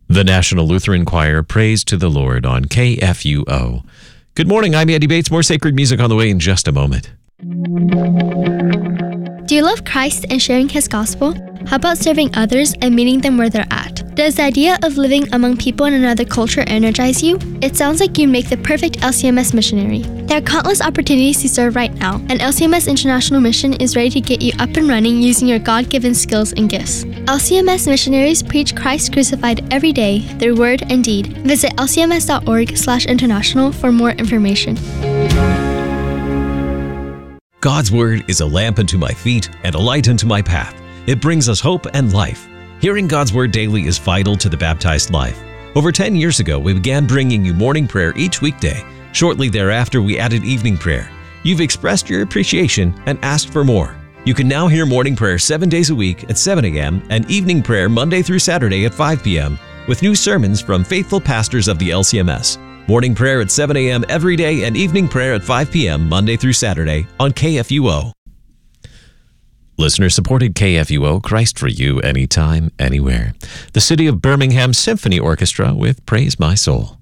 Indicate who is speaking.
Speaker 1: The National Lutheran Choir, Praise to the Lord on KFUO. Good morning, I'm Andy Bates. More sacred music on the way in just a moment.
Speaker 2: Do you love Christ and sharing His gospel? How about serving others and meeting them where they're at? Does the idea of living among people in another culture energize you? It sounds like you make the perfect LCMS missionary. There are countless opportunities to serve right now, and LCMS International Mission is ready to get you up and running using your God-given skills and gifts. LCMS missionaries preach Christ crucified every day through word and deed. Visit lcms.org/international for more information.
Speaker 3: God's Word is a lamp unto my feet and a light unto my path. It brings us hope and life. Hearing God's Word daily is vital to the baptized life. Over 10 years ago, we began bringing you morning prayer each weekday. Shortly thereafter, we added evening prayer. You've expressed your appreciation and asked for more. You can now hear morning prayer 7 days a week at 7 a.m. and evening prayer Monday through Saturday at 5 p.m. with new sermons from faithful pastors of the LCMS. Morning prayer at 7 a.m. every day and evening prayer at 5 p.m. Monday through Saturday on KFUO.
Speaker 1: Listener-supported KFUO, Christ for you, anytime, anywhere. The City of Birmingham Symphony Orchestra with Praise My Soul.